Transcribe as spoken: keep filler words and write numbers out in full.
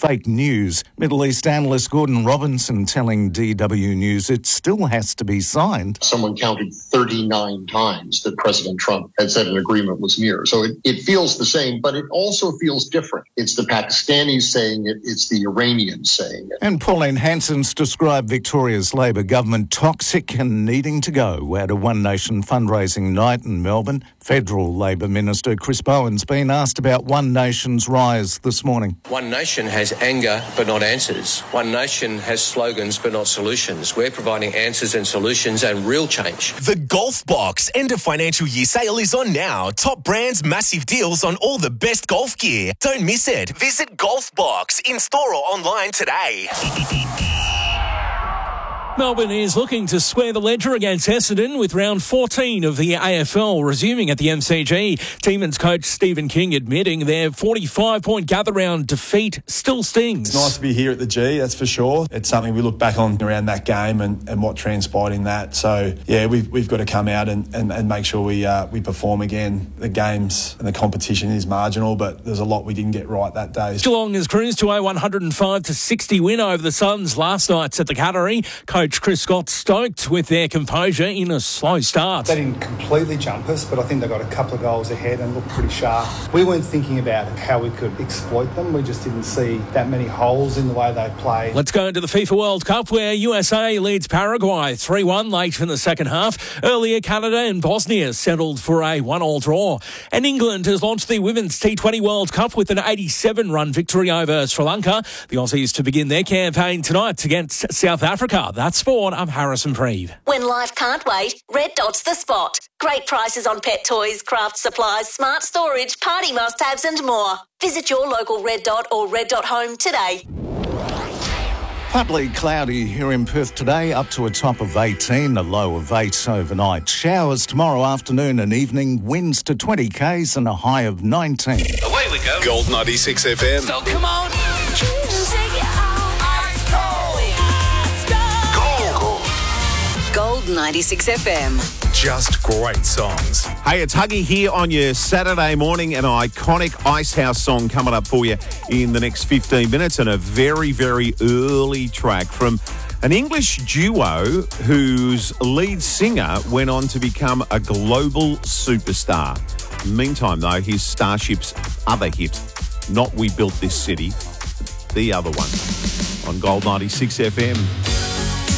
fake news. Middle East analyst Gordon Robinson telling D W News it still has to be signed. Someone counted thirty-nine times that President Trump had said an agreement was near. So it, it feels the same, but it also feels different. It's the Pakistanis saying it, it's the Iranians saying it. And Pauline Hanson's described Victoria's Labor government toxic and needing to go at a One Nation fundraising night in Melbourne. Federal Labor Minister Chris Bowen's been asked about One Nation's rise this morning. One Nation has anger but not answers. One Nation has slogans but not solutions. We're providing answers and solutions and real change. The Golf Box end of financial year sale is on now. Top brands, massive deals on all the best golf gear. Don't miss it. Visit Golf Box in store or online today. Melbourne is looking to square the ledger against Essendon with round fourteen of the A F L resuming at the M C G. Demons coach Stephen King admitting their forty-five point gather-round defeat still stings. It's nice to be here at the G, that's for sure. It's something we look back on around that game and, and what transpired in that. So, yeah, we've, we've got to come out and, and, and make sure we uh, we perform again. The games and the competition is marginal, but there's a lot we didn't get right that day. Geelong has cruised to a one hundred five to sixty win over the Suns last night at the Cattery. Coach Chris Scott stoked with their composure in a slow start. They didn't completely jump us, but I think they got a couple of goals ahead and looked pretty sharp. We weren't thinking about how we could exploit them. We just didn't see that many holes in the way they played. Let's go into the FIFA World Cup where U S A leads Paraguay three one late in the second half. Earlier, Canada and Bosnia settled for a one-all draw. And England has launched the Women's T twenty World Cup with an eighty-seven run victory over Sri Lanka. The Aussies to begin their campaign tonight against South Africa. That's sport. I'm Harrison Preeve. When life can't wait, Red Dot's the spot. Great prices on pet toys, craft supplies, smart storage, party must-haves and more. Visit your local Red Dot or Red Dot Home today. Partly cloudy here in Perth today, up to a top of eighteen, a low of eight overnight. Showers tomorrow afternoon and evening, winds to twenty k's and a high of nineteen. Away we go. Gold ninety-six F M. So come on. Gold ninety-six F M. Just great songs. Hey, it's Huggy here on your Saturday morning. An iconic Icehouse song coming up for you in the next fifteen minutes, and a very, very early track from an English duo whose lead singer went on to become a global superstar. Meantime, though, here's Starship's other hit, Not We Built This City, the other one, on Gold ninety-six F M.